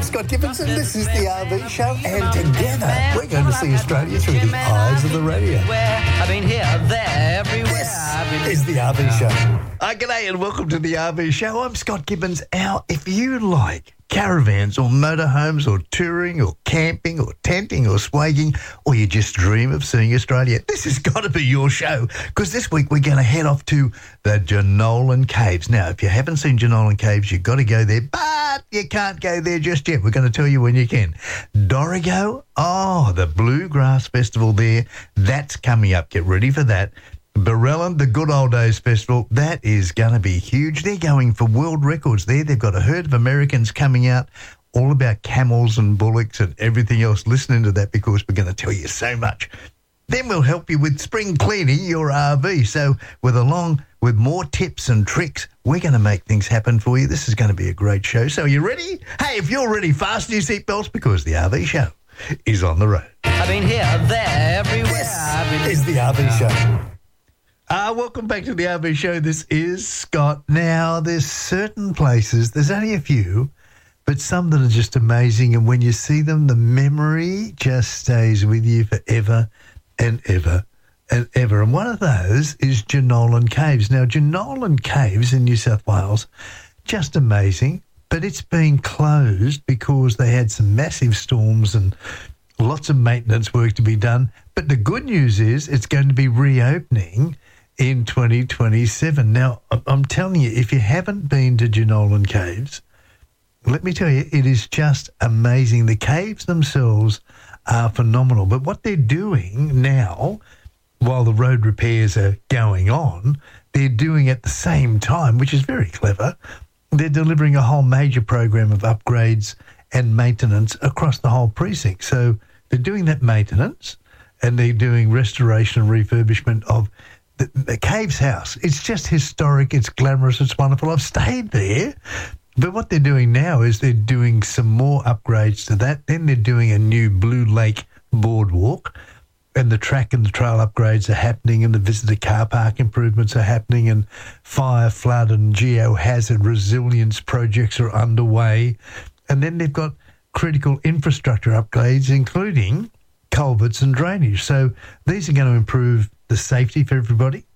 Scott Gibson. This is the RV Show, and together we're going to see Australia through the eyes of the radio. I've been here, there, everywhere. This is the RV Show. Hi, g'day, and welcome to the RV Show. I'm Scott Gibbons. Now, if you like caravans or motorhomes or touring or camping or tenting or swagging, or you just dream of seeing Australia, this has got to be your show, because this week we're going to head off to the Jenolan Caves. Now, if you haven't seen Jenolan Caves, you've got to go there, but you can't go there just yet. We're going to tell you when you can. Dorrigo, the Bluegrass Festival there, that's coming up. Get ready for that. Barellan, the Good Old Days Festival, that is going to be huge. They're going for world records there. They've got a herd of Americans coming out, all about camels and bullocks and everything else. Listen to that, because we're going to tell you so much. Then we'll help you with spring cleaning your RV. So with more tips and tricks, we're going to make things happen for you. This is going to be a great show. So are you ready? Hey, if you're ready, fasten your seatbelts, because the RV Show is on the road. I've been here, there, everywhere. This is the RV Show. Welcome back to the RV Show. This is Scott. Now, there's certain places, there's only a few, but some that are just amazing, and when you see them, the memory just stays with you forever and ever and ever. And one of those is Jenolan Caves. Now, Jenolan Caves in New South Wales, just amazing, but it's been closed because they had some massive storms and lots of maintenance work to be done. But the good news is it's going to be reopening in 2027. Now, I'm telling you, if you haven't been to Jenolan Caves, let me tell you, it is just amazing. The caves themselves are phenomenal. But what they're doing now, while the road repairs are going on, they're doing at the same time, which is very clever, they're delivering a whole major program of upgrades and maintenance across the whole precinct. So they're doing that maintenance, and they're doing restoration and refurbishment of the Caves House. It's just historic, it's glamorous, it's wonderful. I've stayed there. But what they're doing now is they're doing some more upgrades to that. Then they're doing a new Blue Lake boardwalk, and the track and the trail upgrades are happening, and the visitor car park improvements are happening, and fire, flood and geohazard resilience projects are underway. And then they've got critical infrastructure upgrades, including culverts and drainage. So these are going to improve the safety for everybody,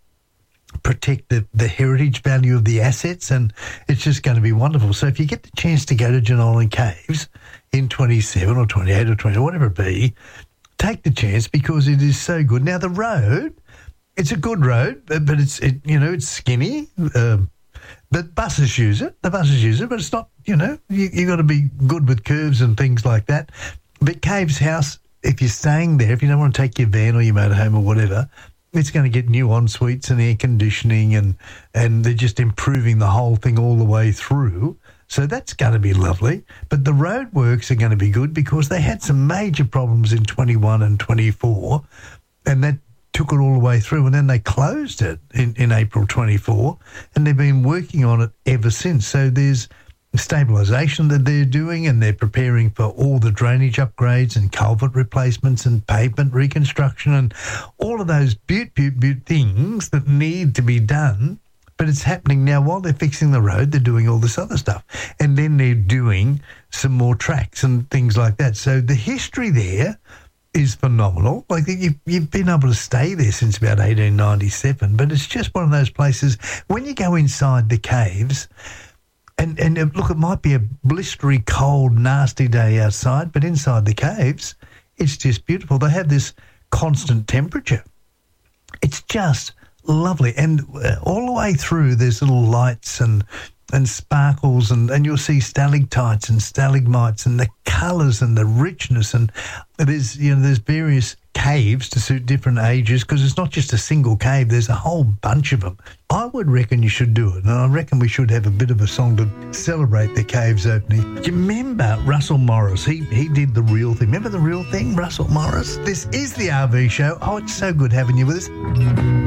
protect the heritage value of the assets, and it's just going to be wonderful. So if you get the chance to go to Jenolan Caves in 27 or 28 or 20, whatever it be, take the chance, because it is so good. Now, the road, it's a good road, but it's skinny. But buses use it. The buses use it, but it's not, you got to be good with curves and things like that. But Caves House, if you're staying there, if you don't want to take your van or your motorhome or whatever, it's going to get new en-suites and air conditioning, and they're just improving the whole thing all the way through. So that's going to be lovely. But the road works are going to be good, because they had some major problems in 21 and 24, and that took it all the way through, and then they closed it in April 24, and they've been working on it ever since. So there's stabilisation that they're doing, and they're preparing for all the drainage upgrades and culvert replacements and pavement reconstruction and all of those beaut things that need to be done. But it's happening now. While they're fixing the road, they're doing all this other stuff, and then they're doing some more tracks and things like that. So the history there is phenomenal. Like, you've been able to stay there since about 1897, but it's just one of those places when you go inside the caves. And look, it might be a blistery, cold, nasty day outside, but inside the caves, it's just beautiful. They have this constant temperature. It's just lovely. And all the way through, there's little lights and sparkles, and you'll see stalactites and stalagmites, and the colours and the richness. And there's various caves to suit different ages, because it's not just a single cave, there's a whole bunch of them. I would reckon you should do it, and I reckon we should have a bit of a song to celebrate the caves opening. Do you remember Russell Morris? He did The Real Thing. Remember The Real Thing, Russell Morris? This is the RV Show. Oh, it's so good having you with us.